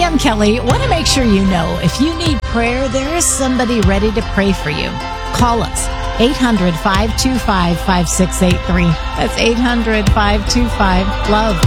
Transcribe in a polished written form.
I'm Kelly. Want to make sure you know if you need prayer, there is somebody ready to pray for you. Call us. 800-525-5683. That's 800-525-LOVE.